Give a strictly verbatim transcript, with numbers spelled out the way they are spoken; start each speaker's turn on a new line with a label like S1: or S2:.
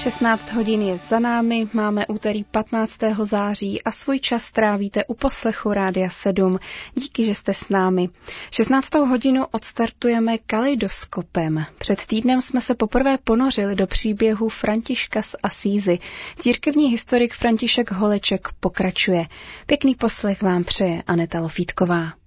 S1: šestnáct hodin je za námi, máme úterý patnáctého září a svůj čas trávíte u poslechu Rádia sedm. Díky, že jste s námi. šestnáctou hodinu odstartujeme kaleidoskopem. Před týdnem jsme se poprvé ponořili do příběhu Františka z Asízy. Církevní historik František Holeček pokračuje. Pěkný poslech vám přeje Aneta Lofítková.